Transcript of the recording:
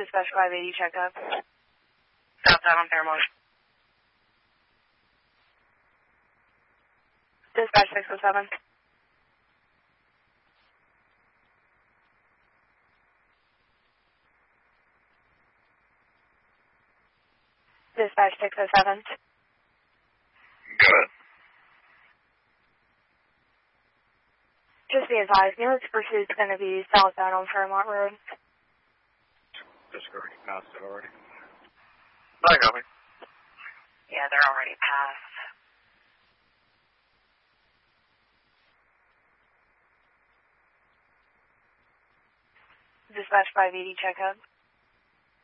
Dispatch 580 checkup. Southbound on Fairmont. Dispatch 607. Dispatch 607. Good. Just be advised, units pursuit's going to be southbound on Fairmont Road. Just already passed it already. I got me. Yeah, they're already past. Dispatch 580 checkup.